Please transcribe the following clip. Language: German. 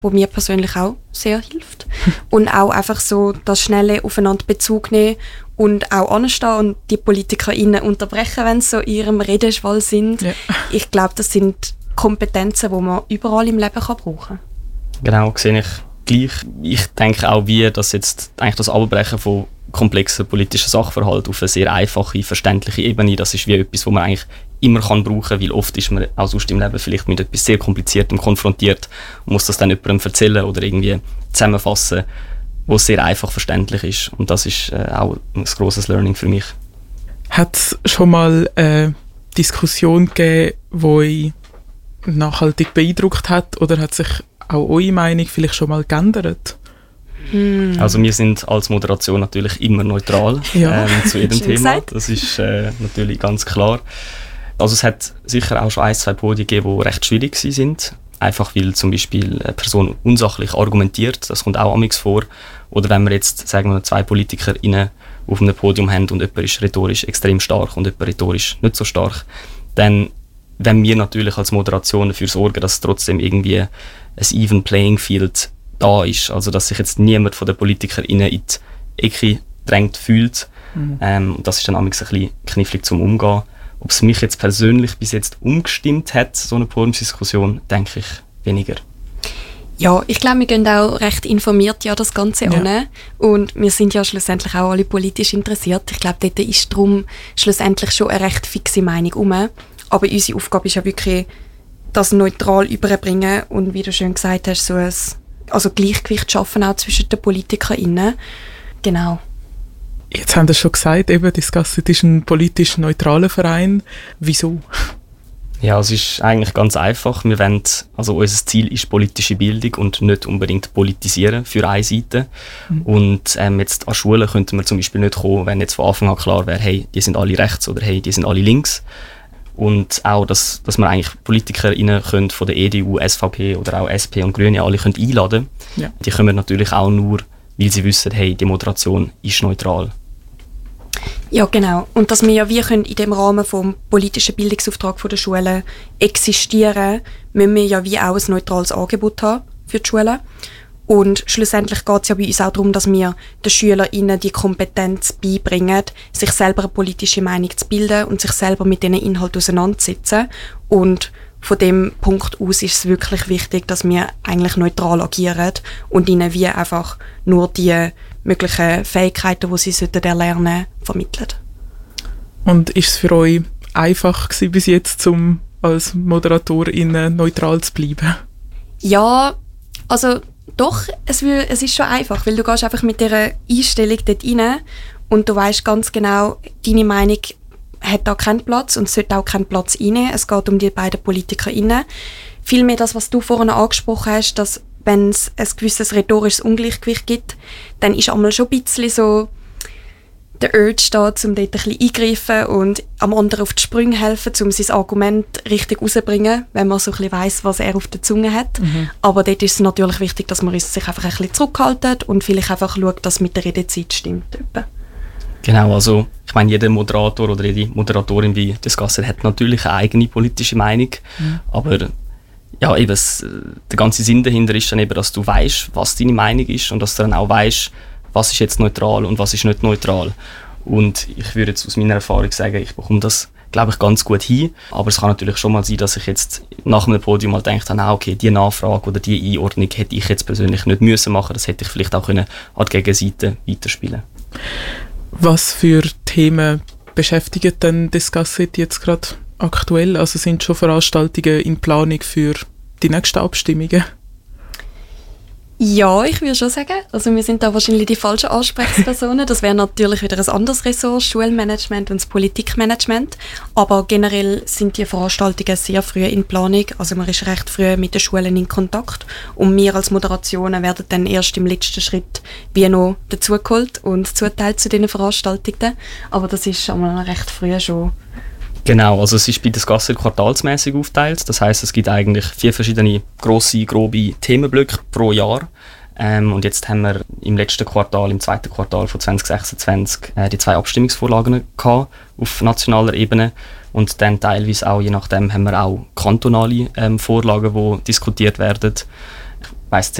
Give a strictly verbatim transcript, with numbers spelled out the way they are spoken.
wo mir persönlich auch sehr hilft. Und auch einfach so das schnelle aufeinander Bezug nehmen und auch anstehen und die PolitikerInnen unterbrechen, wenn sie so in ihrem Redeschwall sind. Ja. Ich glaube, das sind Kompetenzen, die man überall im Leben kann brauchen kann. Genau, sehe ich gleich. Ich denke auch, wie das jetzt eigentlich das Abbrechen von komplexen politischen Sachverhalten auf eine sehr einfache, verständliche Ebene, das ist wie etwas, was man eigentlich immer kann brauchen, weil oft ist man auch sonst im Leben vielleicht mit etwas sehr Kompliziertem konfrontiert und muss das dann jemandem erzählen oder irgendwie zusammenfassen, wo es sehr einfach verständlich ist. Und das ist äh, auch ein grosses Learning für mich. Hat es schon mal eine Diskussion gegeben, die euch nachhaltig beeindruckt hat, oder hat sich auch eure Meinung vielleicht schon mal geändert? Mm. Also wir sind als Moderation natürlich immer neutral ja. ähm, zu jedem Thema. Gesagt. Das ist äh, natürlich ganz klar. Also es hat sicher auch schon ein, zwei Podien gegeben, die recht schwierig sind. Einfach weil zum Beispiel eine Person unsachlich argumentiert, das kommt auch amigs vor. Oder wenn wir jetzt, sagen wir, zwei PolitikerInnen auf einem Podium haben und jemand ist rhetorisch extrem stark und jemand rhetorisch nicht so stark, dann wenn wir natürlich als Moderation dafür sorgen, dass trotzdem irgendwie ein even playing field da ist, also dass sich jetzt niemand von den PolitikerInnen in die Ecke gedrängt fühlt. Mhm. Ähm, das ist dann amigs ein bisschen knifflig zum Umgehen. Ob es mich jetzt persönlich bis jetzt umgestimmt hat, so eine Podiumsdiskussion, denke ich weniger. Ja, ich glaube, wir gehen auch recht informiert ja das Ganze ja. an. Und wir sind ja schlussendlich auch alle politisch interessiert. Ich glaube, dort ist darum schlussendlich schon eine recht fixe Meinung herum. Aber unsere Aufgabe ist ja wirklich, das neutral überbringen und wie du schön gesagt hast, so ein also Gleichgewicht schaffen auch zwischen den PolitikerInnen. Genau. Jetzt haben Sie schon gesagt, eben, Discassit ist ein politisch neutraler Verein. Wieso? Ja, es ist eigentlich ganz einfach. Wir wollen, also unser Ziel ist politische Bildung und nicht unbedingt politisieren für eine Seite. Mhm. Und ähm, jetzt an Schulen könnten wir zum Beispiel nicht kommen, wenn jetzt von Anfang an klar wäre, hey, die sind alle rechts oder hey, die sind alle links. Und auch, dass, dass man eigentlich PolitikerInnen können von der E D U, S V P oder auch S P und Grüne alle können einladen können. Ja. Die kommen natürlich auch nur, weil sie wissen, hey, die Moderation ist neutral. Ja, genau. Und dass wir ja wie können in dem Rahmen vom politischen Bildungsauftrag der Schulen existieren, müssen wir ja wie auch ein neutrales Angebot haben für die Schulen. Und schlussendlich geht es ja bei uns auch darum, dass wir den SchülerInnen die Kompetenz beibringen, sich selber eine politische Meinung zu bilden und sich selber mit diesen Inhalten auseinanderzusetzen. Und von dem Punkt aus ist es wirklich wichtig, dass wir eigentlich neutral agieren und ihnen wie einfach nur die möglichen Fähigkeiten, die sie erlernen sollten, vermitteln. Und ist es für euch einfach gewesen bis jetzt, um als ModeratorInnen neutral zu bleiben? Ja, also doch, es, will, es ist schon einfach, weil du gehst einfach mit dieser Einstellung dort rein und du weißt ganz genau, deine Meinung hat da keinen Platz und sollte auch keinen Platz einnehmen. Es geht um die beiden PolitikerInnen. Vielmehr das, was du vorhin angesprochen hast, dass wenn es ein gewisses rhetorisches Ungleichgewicht gibt, dann ist einmal schon ein bisschen so der Urge da, um dort ein bisschen eingreifen und am anderen auf die Sprünge helfen, um sein Argument richtig rauszubringen, wenn man so ein bisschen weiss, was er auf der Zunge hat. Mhm. Aber dort ist es natürlich wichtig, dass man sich einfach ein bisschen zurückhalten und vielleicht einfach schaut, dass mit der Redezeit stimmt. Genau, also ich meine, jeder Moderator oder jede Moderatorin wie Discassit hat natürlich eine eigene politische Meinung, mhm. aber ja, eben, es, der ganze Sinn dahinter ist dann eben, dass du weißt, was deine Meinung ist und dass du dann auch weißt, was ist jetzt neutral und was ist nicht neutral. Und ich würde jetzt aus meiner Erfahrung sagen, ich bekomme das, glaube ich, ganz gut hin. Aber es kann natürlich schon mal sein, dass ich jetzt nach einem Podium mal denke, ah, okay, diese Nachfrage oder diese Einordnung hätte ich jetzt persönlich nicht müssen machen. Das hätte ich vielleicht auch können an die Gegenseite weiterspielen. Was für Themen beschäftigen denn Discassit jetzt gerade aktuell? Also sind schon Veranstaltungen in Planung für die nächsten Abstimmungen? Ja, ich würde schon sagen. Also wir sind da wahrscheinlich die falschen Ansprechpersonen. Das wäre natürlich wieder ein anderes Ressort, Schulmanagement und das Politikmanagement. Aber generell sind die Veranstaltungen sehr früh in Planung. Also man ist recht früh mit den Schulen in Kontakt. Und wir als Moderationen werden dann erst im letzten Schritt wie noch dazugeholt und zuteilt zu diesen Veranstaltungen. Aber das ist schon mal recht früh schon. Genau, also es ist bei Discassit quartalsmäßig aufgeteilt. Das heisst, es gibt eigentlich vier verschiedene grosse, grobe Themenblöcke pro Jahr. Ähm, und jetzt haben wir im letzten Quartal, im zweiten Quartal von zwanzig sechsundzwanzig, äh, die zwei Abstimmungsvorlagen gehabt auf nationaler Ebene. Und dann teilweise auch, je nachdem, haben wir auch kantonale ähm, Vorlagen, die diskutiert werden. weiss